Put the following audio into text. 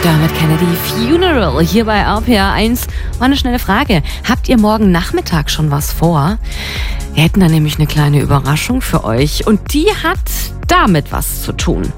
Dermot Kennedy, Funeral, hier bei RPR 1. Mal eine schnelle Frage. Habt ihr morgen Nachmittag schon was vor? Wir hätten da nämlich eine kleine Überraschung für euch und die hat damit was zu tun.